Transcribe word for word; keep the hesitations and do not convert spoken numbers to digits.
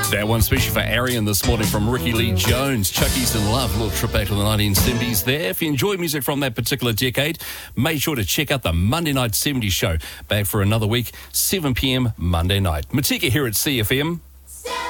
That one, especially for Arian this morning from Ricky Lee Jones. Chucky's in Love, a little trip back to the nineteen seventies there. If you enjoy music from that particular decade, make sure to check out the Monday Night seventies show. Back for another week, seven p.m. Monday night. Matika here at C F M.